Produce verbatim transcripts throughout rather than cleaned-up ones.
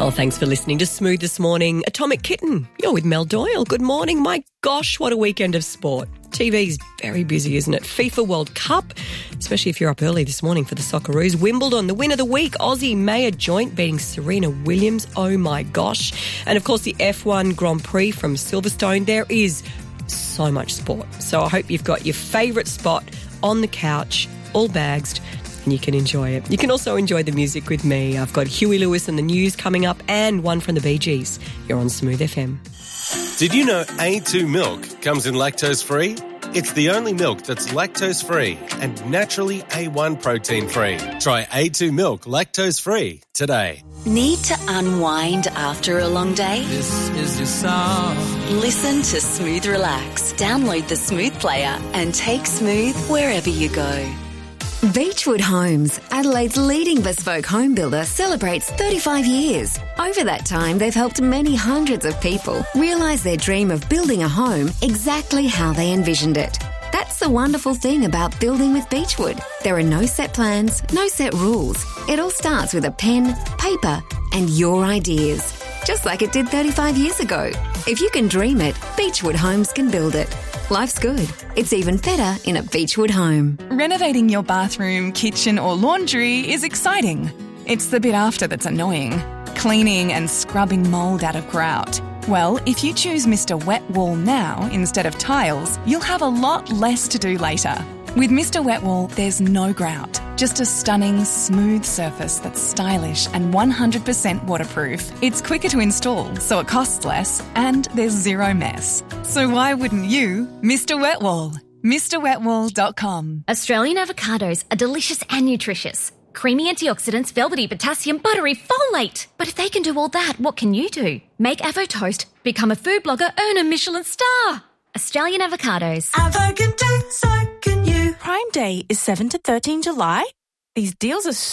Oh, thanks for listening to Smooth this morning. Atomic Kitten, you're with Mel Doyle. Good morning. My gosh, what a weekend of sport. T V's very busy, isn't it? FIFA World Cup, especially if you're up early this morning for the Socceroos. Wimbledon, the win of the week. Aussie Maya Joint beating Serena Williams. Oh, my gosh. And, of course, the F one Grand Prix from Silverstone. There is so much sport. So I hope you've got your favourite spot on the couch, all bagsed, and you can enjoy it. You can also enjoy the music with me. I've got Huey Lewis and the news coming up and one from the Bee Gees. You're on Smooth F M. Did you know A two milk comes in lactose-free? It's the only milk that's lactose-free and naturally A one protein-free. Try A two milk lactose-free today. Need to unwind after a long day? This is your song. Listen to Smooth Relax. Download the Smooth player and take Smooth wherever you go. Beechwood Homes, Adelaide's leading bespoke home builder, celebrates thirty-five years. Over that time, they've helped many hundreds of people realise their dream of building a home exactly how they envisioned it. That's the wonderful thing about building with Beechwood. There are no set plans, no set rules. It all starts with a pen, paper, and your ideas. Just like it did thirty-five years ago. If you can dream it, Beechwood Homes can build it. Life's good. It's even better in a Beechwood home. Renovating your bathroom, kitchen or laundry is exciting. It's the bit after that's annoying. Cleaning and scrubbing mould out of grout. Well, if you choose Mister Wet Wall now instead of tiles, you'll have a lot less to do later. With Mister Wet Wall, there's no grout, just a stunning, smooth surface that's stylish and one hundred percent waterproof. It's quicker to install, so it costs less, and there's zero mess. So why wouldn't you? Mister Wet Wall. Mr Wet Wall dot com. Australian avocados are delicious and nutritious. Creamy antioxidants, velvety potassium, buttery folate. But if they can do all that, what can you do? Make Avo Toast, become a food blogger, earn a Michelin star. Australian avocados. Avo can do, so can you. Prime Day is seventh to thirteenth July. These deals are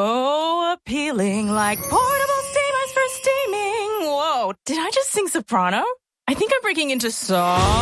so appealing, like portable steamers for steaming. Whoa, did I just sing soprano? I think I'm breaking into song.